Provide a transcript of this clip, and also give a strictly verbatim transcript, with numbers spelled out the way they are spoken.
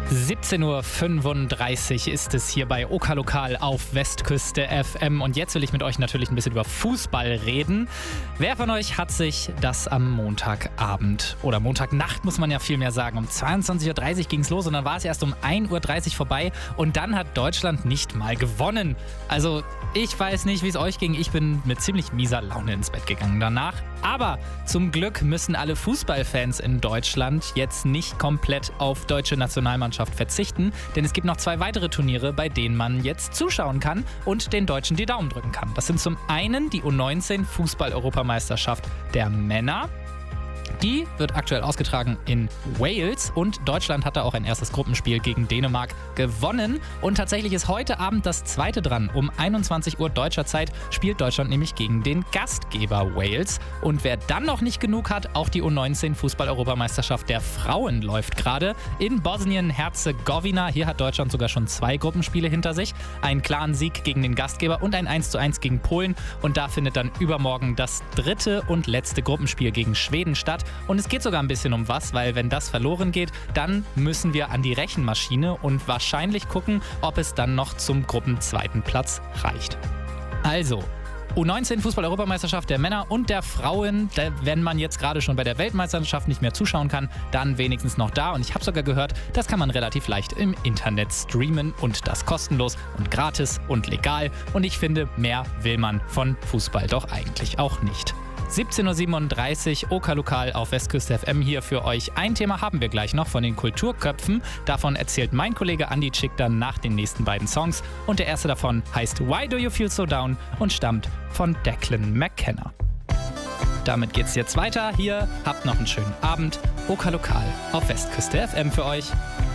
siebzehn Uhr fünfunddreißig ist es hier bei Oka Lokal auf Westküste F M und jetzt will ich mit euch natürlich ein bisschen über Fußball reden. Wer von euch hat sich das am Montagabend oder Montagnacht, muss man ja viel mehr sagen, um zweiundzwanzig Uhr dreißig ging es los und dann war es erst um ein Uhr dreißig vorbei und dann hat Deutschland nicht mal gewonnen. Also ich weiß nicht, wie es euch ging, ich bin mit ziemlich mieser Laune ins Bett gegangen danach. Aber zum Glück müssen alle Fußballfans in Deutschland jetzt nicht komplett auf deutsche Nationalmannschaft verzichten, denn es gibt noch zwei weitere Turniere, bei denen man jetzt zuschauen kann und den Deutschen die Daumen drücken kann. Das sind zum einen die U neunzehn Fußball-Europameisterschaft der Männer. Die wird aktuell ausgetragen in Wales und Deutschland hat da auch ein erstes Gruppenspiel gegen Dänemark gewonnen. Und tatsächlich ist heute Abend das zweite dran. Um einundzwanzig Uhr deutscher Zeit spielt Deutschland nämlich gegen den Gastgeber Wales. Und wer dann noch nicht genug hat, auch die U neunzehn Fußball-Europameisterschaft der Frauen läuft gerade in Bosnien-Herzegowina. Hier hat Deutschland sogar schon zwei Gruppenspiele hinter sich. Einen klaren Sieg gegen den Gastgeber und ein eins zu eins gegen Polen. Und da findet dann übermorgen das dritte und letzte Gruppenspiel gegen Schweden statt. Und es geht sogar ein bisschen um was, weil wenn das verloren geht, dann müssen wir an die Rechenmaschine und wahrscheinlich gucken, ob es dann noch zum Gruppenzweiten Platz reicht. Also, U neunzehn Fußball-Europameisterschaft der Männer und der Frauen, wenn man jetzt gerade schon bei der Weltmeisterschaft nicht mehr zuschauen kann, dann wenigstens noch da. Und ich habe sogar gehört, das kann man relativ leicht im Internet streamen und das kostenlos und gratis und legal. Und ich finde, mehr will man von Fußball doch eigentlich auch nicht. siebzehn Uhr siebenunddreißig, Oka Lokal auf Westküste F M hier für euch. Ein Thema haben wir gleich noch von den Kulturköpfen. Davon erzählt mein Kollege Andi Schick dann nach den nächsten beiden Songs. Und der erste davon heißt Why Do You Feel So Down und stammt von Declan McKenna. Damit geht's jetzt weiter. Hier, habt noch einen schönen Abend. Oka Lokal auf Westküste F M für euch.